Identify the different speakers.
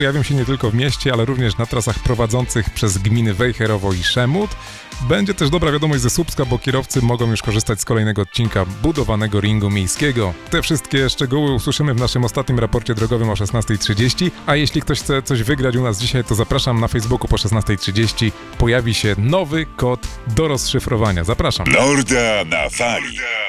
Speaker 1: Pojawią się nie tylko w mieście, ale również na trasach prowadzących przez gminy Wejherowo i Szemut. Będzie też dobra wiadomość ze Słupska, bo kierowcy mogą już korzystać z kolejnego odcinka budowanego ringu miejskiego. Te wszystkie szczegóły usłyszymy w naszym ostatnim raporcie drogowym o 16:30, a jeśli ktoś chce coś wygrać u nas dzisiaj, to zapraszam na Facebooku po 16:30. Pojawi się nowy kod do rozszyfrowania. Zapraszam.
Speaker 2: Norda na fali.